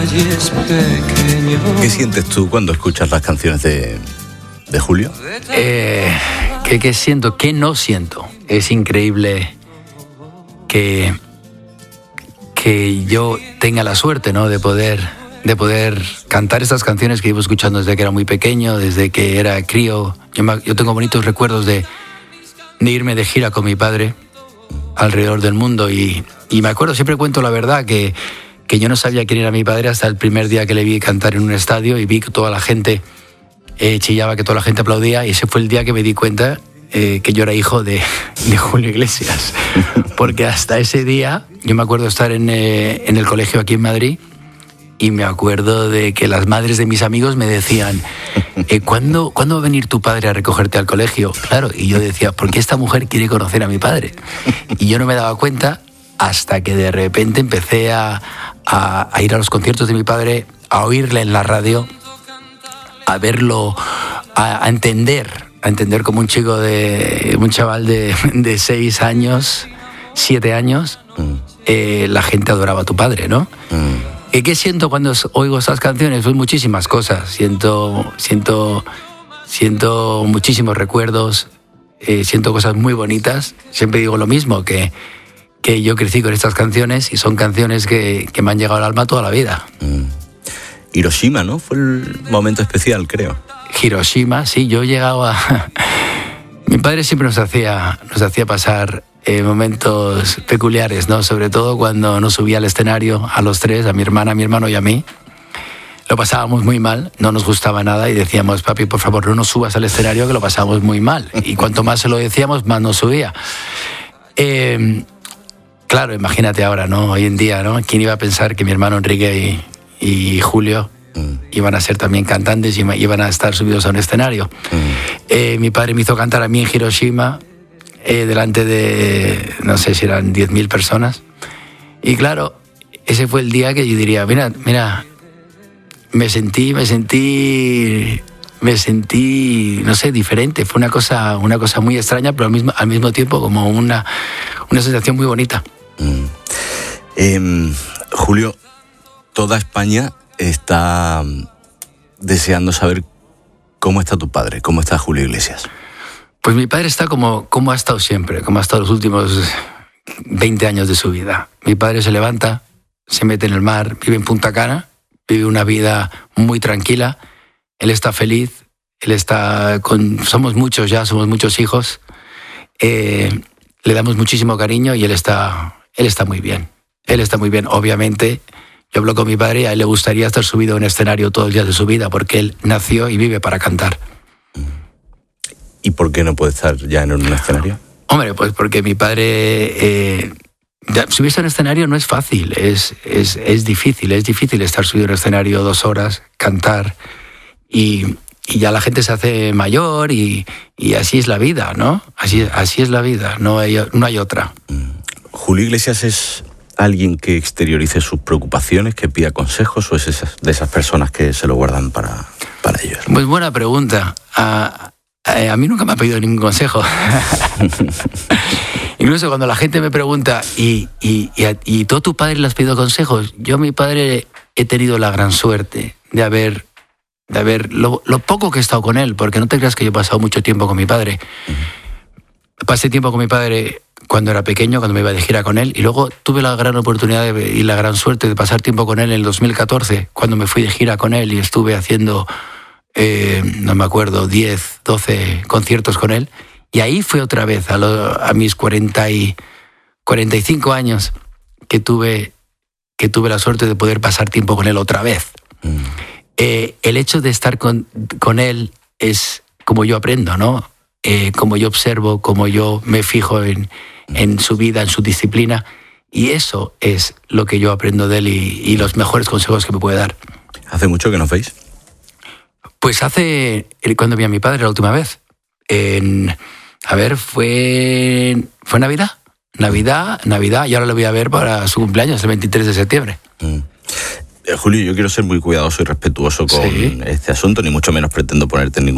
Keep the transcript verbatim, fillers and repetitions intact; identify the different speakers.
Speaker 1: ¿Qué sientes tú cuando escuchas las canciones de, de Julio?
Speaker 2: Eh, ¿qué, ¿Qué siento? ¿Qué no siento? Es increíble que, que yo tenga la suerte, ¿no?, de poder, de poder cantar estas canciones que llevo escuchando desde que era muy pequeño, desde que era crío. Yo, me, yo tengo bonitos recuerdos de, de irme de gira con mi padre alrededor del mundo y, y me acuerdo, siempre cuento la verdad, que, que yo no sabía quién era mi padre hasta el primer día que le vi cantar en un estadio y vi que toda la gente eh, chillaba, que toda la gente aplaudía, y ese fue el día que me di cuenta eh, que yo era hijo de, de Julio Iglesias, porque hasta ese día yo me acuerdo estar en, eh, en el colegio aquí en Madrid y me acuerdo de que las madres de mis amigos me decían, eh, ¿cuándo, ¿cuándo va a venir tu padre a recogerte al colegio? Claro, y yo decía, ¿por qué esta mujer quiere conocer a mi padre? Y yo no me daba cuenta hasta que de repente empecé a, a, a ir a los conciertos de mi padre, a oírle en la radio, a verlo, a, a entender, a entender como un chico de, un chaval de, de seis años, siete años, mm. eh, la gente adoraba a tu padre, ¿no? Mm. ¿Qué siento cuando oigo estas canciones? Pues muchísimas cosas. Siento, siento, siento muchísimos recuerdos, eh, siento cosas muy bonitas. Siempre digo lo mismo, que, que yo crecí con estas canciones y son canciones que, que me han llegado al alma toda la vida.
Speaker 1: Mm. Hiroshima, ¿no? Fue el momento especial, creo.
Speaker 2: Hiroshima, sí. Yo he llegado a... Mi padre siempre nos hacía, nos hacía pasar eh, momentos peculiares, ¿no? Sobre todo cuando nos subía al escenario a los tres, a mi hermana, a mi hermano y a mí. Lo pasábamos muy mal, no nos gustaba nada y decíamos, papi, por favor, no nos subas al escenario, que lo pasábamos muy mal. Y cuanto más se lo decíamos, más nos subía. Eh, claro, imagínate ahora, ¿no? Hoy en día, ¿no? ¿Quién iba a pensar que mi hermano Enrique y, y Julio mm. iban a ser también cantantes y iban a estar subidos a un escenario? Mm. Eh, mi padre me hizo cantar a mí en Hiroshima, eh, delante de, no sé si eran diez mil personas. Y claro, ese fue el día que yo diría, mira, mira, me sentí, me sentí, me sentí, no sé, diferente. Fue una cosa, una cosa muy extraña, pero al mismo, al mismo tiempo como una, una sensación muy bonita.
Speaker 1: Mm. Eh, Julio, toda España está deseando saber cómo está tu padre, cómo está Julio Iglesias.
Speaker 2: Pues mi padre está como, como ha estado siempre, como ha estado los últimos veinte años de su vida. Mi padre se levanta, se mete en el mar, vive en Punta Cana, vive una vida muy tranquila. Él está feliz, él está con... Somos muchos ya, somos muchos hijos. Eh, le damos muchísimo cariño y él está, él está muy bien. Él está muy bien. Obviamente, yo hablo con mi padre y a él le gustaría estar subido a un escenario todos los días de su vida, porque él nació y vive para cantar.
Speaker 1: ¿Y por qué no puede estar ya en un escenario?
Speaker 2: Hombre, pues porque mi padre... Eh, subirse a un escenario no es fácil, es, es, es difícil, es difícil estar subido a un escenario dos horas, cantar, y, y ya la gente se hace mayor y, y así es la vida, ¿no? Así, así es la vida, no hay, no hay otra.
Speaker 1: ¿Julio Iglesias es alguien que exteriorice sus preocupaciones, que pida consejos, o es esas, de esas personas que se lo guardan para, para ellos?
Speaker 2: Pues buena pregunta. A, a, a mí nunca me ha pedido ningún consejo. Incluso cuando la gente me pregunta, ¿y, y, y, a, ¿y tú a tu padre le has pedido consejos? Yo a mi padre he tenido la gran suerte de haber, de haber lo, lo poco que he estado con él, porque no te creas que yo he pasado mucho tiempo con mi padre. Uh-huh. Pasé tiempo con mi padre cuando era pequeño, cuando me iba de gira con él, y luego tuve la gran oportunidad de, y la gran suerte de pasar tiempo con él en el dos mil catorce, cuando me fui de gira con él y estuve haciendo, eh, no me acuerdo, diez, doce conciertos con él. Y ahí fue otra vez, a, lo, a mis cuarenta y, cuarenta y cinco años, que tuve, que tuve la suerte de poder pasar tiempo con él otra vez. Mm. Eh, el hecho de estar con, con él es como yo aprendo, ¿no? Eh, como yo observo, como yo me fijo en, en su vida, en su disciplina. Y eso es lo que yo aprendo de él y, y los mejores consejos que me puede dar.
Speaker 1: ¿Hace mucho que nos veis?
Speaker 2: Pues hace, cuando vi a mi padre la última vez. En... A ver, fue fue Navidad, Navidad, Navidad, y ahora lo voy a ver para su cumpleaños, el veintitrés de septiembre.
Speaker 1: Mm. Eh, Julio, yo quiero ser muy cuidadoso y respetuoso con ¿Sí? este asunto, ni mucho menos pretendo ponerte en ningún